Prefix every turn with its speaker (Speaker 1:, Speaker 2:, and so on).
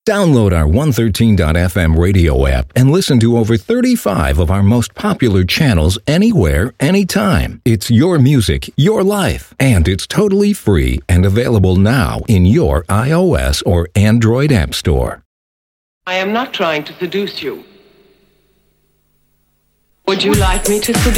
Speaker 1: Download our 113.fm radio app and listen to over 35 of our most popular channels anywhere, anytime. It's your music, your life, and it's totally free and available now in your iOS or Android app store.
Speaker 2: I am not trying to seduce you. Would you like me to seduce